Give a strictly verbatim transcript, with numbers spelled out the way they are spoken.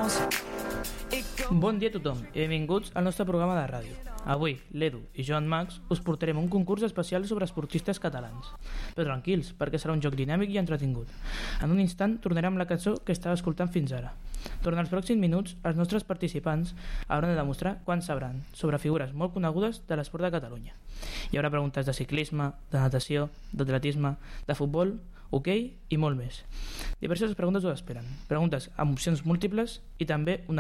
Bon dia a tothom i benvinguts al nostre programa de ràdio. Avui, l'Edu i jo, en Max, us portarem un concurs especial sobre esportistes catalans. Però tranquils, perquè serà un joc dinàmic i entretingut. En un instant tornarem la cançó que estava escoltant fins ara. Durant els pròxims minuts, els nostres participants hauran de demostrar quant sabran sobre figures molt conegudes de l'esport de Catalunya. Hi haurà preguntes de ciclisme, de natació, d'atletisme, de futbol, hoquei i molt més. Diverses preguntes us esperen. Preguntes amb opcions múltiples i també una